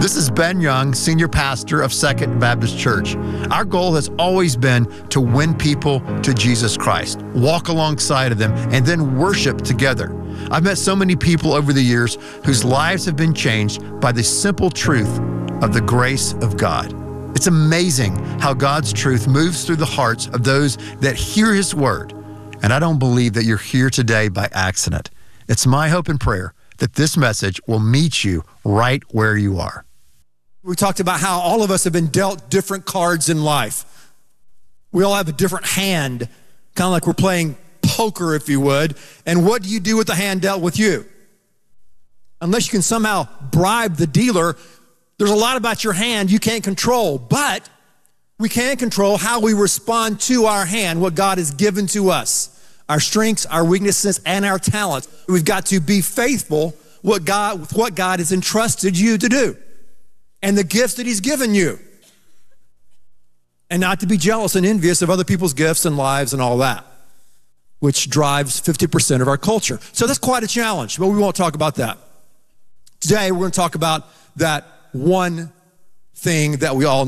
This is Ben Young, Senior Pastor of Second Baptist Church. Our goal has always been to win people to Jesus Christ, walk alongside of them, and then worship together. I've met so many people over the years whose lives have been changed by the simple truth of the grace of God. It's amazing how God's truth moves through the hearts of those that hear His word. And I don't believe that you're here today by accident. It's my hope and prayer that this message will meet you right where you are. We talked about how all of us have been dealt different cards in life. We all have a different hand, kind of like we're playing poker, if you would. And what do you do with the hand dealt with you? Unless you can somehow bribe the dealer, there's a lot about your hand you can't control. But we can control how we respond to our hand, what God has given to us. Our strengths, our weaknesses, and our talents. We've got to be faithful with what God has entrusted you to do and the gifts that He's given you. And not to be jealous and envious of other people's gifts and lives and all that, which drives 50% of our culture. So that's quite a challenge, but we won't talk about that. Today, we're going to talk about that one thing that we all